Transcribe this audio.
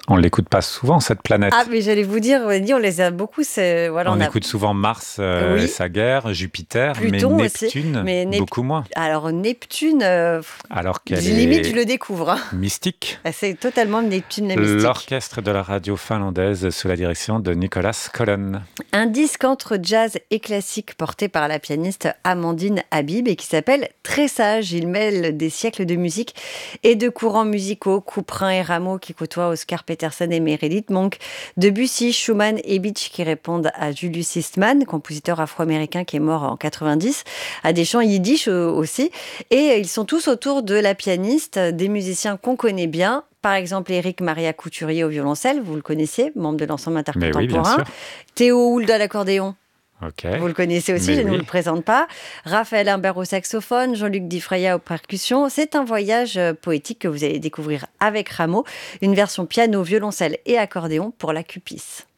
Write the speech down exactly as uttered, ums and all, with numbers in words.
On l'écoute pas souvent, cette planète. Ah, mais j'allais vous dire, on dit, on les a beaucoup. C'est, voilà, On on a, écoute souvent Mars euh, et oui, sa guerre, Jupiter, mais Pluton aussi. Neptune, Mais Nep- beaucoup moins. alors Neptune, euh, Alors qu'elle limite, je est le découvre, hein. mystique. C'est totalement Neptune la mystique. L'orchestre de la radio finlandaise sous la direction de Nicolas Collon. Un disque entre jazz et classique porté par la pianiste Amandine Habib et qui s'appelle Très sage. Il mêle des siècles de musique et de courants musicaux, Couperin et Rameau qui côtoient Oscar Peterson et Meredith Monk, Debussy, Schumann et Beach qui répondent à Julius Eastman, compositeur afro-américain qui est mort en quatre-vingt-dix, à des chants yiddish aussi. Et ils sont tous autour de la pianiste, des musiciens qu'on connaît bien. Par exemple, Éric Maria Couturier au violoncelle, vous le connaissez, membre de l'ensemble Mais oui, bien intercontemporain. sûr. Théo Hould à l'accordéon. Ok. Vous le connaissez aussi, Mais je ne oui. vous le présente pas. Raphaël Imbert au saxophone, Jean-Luc Difreya aux percussions. C'est un voyage poétique que vous allez découvrir avec Rameau. Une version piano, violoncelle et accordéon pour la Cupice.